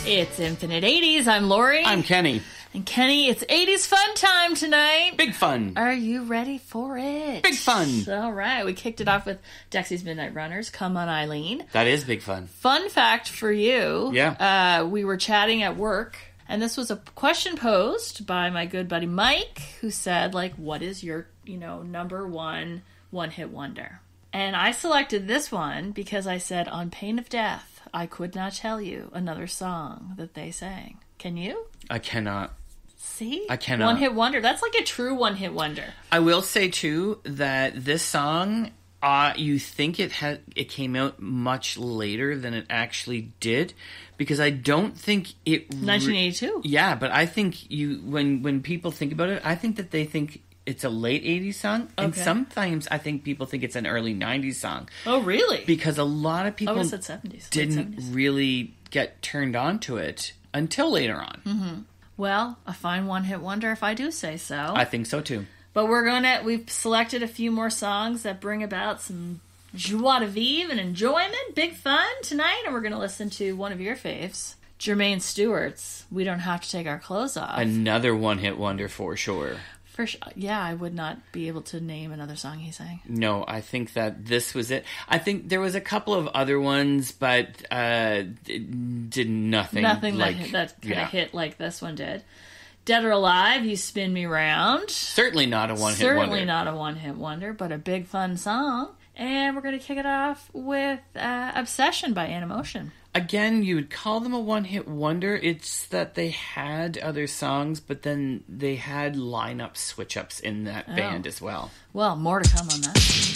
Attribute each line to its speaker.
Speaker 1: It's Infinite 80s. I'm Lori.
Speaker 2: I'm Kenny.
Speaker 1: And Kenny, it's 80s fun time tonight.
Speaker 2: Big fun.
Speaker 1: Are you ready for it?
Speaker 2: Big fun.
Speaker 1: All right. We kicked it off with Dexy's Midnight Runners, Come on Eileen.
Speaker 2: That is big fun.
Speaker 1: Fun fact for you.
Speaker 2: Yeah.
Speaker 1: We were chatting at work, and this was a question posed by my good buddy Mike, who said, like, what is your, number one-hit wonder? And I selected this one because I said, on pain of death, I could not tell you another song that they sang. Can you?
Speaker 2: I cannot.
Speaker 1: See?
Speaker 2: I cannot.
Speaker 1: One-hit wonder. That's like a true one-hit wonder.
Speaker 2: I will say, too, that this song, you think it came out much later than it actually did, because I don't think it...
Speaker 1: 1982?
Speaker 2: Yeah, but I think when people think about it, I think that they think it's a late 80s song, and sometimes I think people think it's an early 90s song.
Speaker 1: Oh, really?
Speaker 2: Because a lot of people
Speaker 1: I would have said 70s.
Speaker 2: didn't really get turned on to it until later on.
Speaker 1: Mm-hmm. Well, a fine one-hit wonder if I do say so.
Speaker 2: I think so, too.
Speaker 1: But we've selected a few more songs that bring about some joie de vivre and enjoyment, big fun tonight, and we're going to listen to one of your faves, Jermaine Stewart's We Don't Have to Take Our Clothes Off.
Speaker 2: Another one-hit wonder for sure.
Speaker 1: For sure. Yeah, I would not be able to name another song he sang.
Speaker 2: No, I think that this was it. I think there was a couple of other ones, but it did nothing.
Speaker 1: Nothing
Speaker 2: like,
Speaker 1: that kind of hit like this one did. Dead or Alive, You Spin Me Round.
Speaker 2: Certainly not a one-hit wonder.
Speaker 1: Certainly not a one-hit wonder, but a big fun song. And we're going to kick it off with Obsession by Animotion.
Speaker 2: Again, you would call them a one-hit wonder. It's that they had other songs, but then they had lineup switch-ups in that band as well.
Speaker 1: Well, more to come on that.